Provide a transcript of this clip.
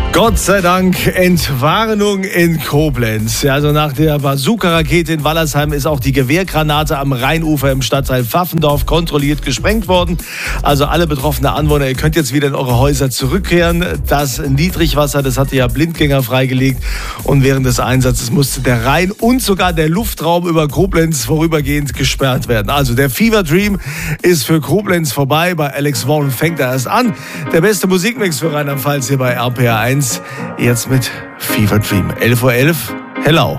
Gott sei Dank Entwarnung in Koblenz. Ja, also nach der Bazooka-Rakete in Wallersheim ist auch die Gewehrgranate am Rheinufer im Stadtteil Pfaffendorf kontrolliert gesprengt worden. Also alle betroffenen Anwohner, ihr könnt jetzt wieder in eure Häuser zurückkehren. Das Niedrigwasser, das hatte ja Blindgänger freigelegt. Und während des Einsatzes musste der Rhein und sogar der Luftraum über Koblenz vorübergehend gesperrt werden. Also der Fever Dream ist für Koblenz vorbei. Bei Alex Warren fängt er erst an. Der beste Musikmix für Rheinland-Pfalz hier bei RPR 1. Jetzt mit Fever Dream. 11:11 Uhr. Hello.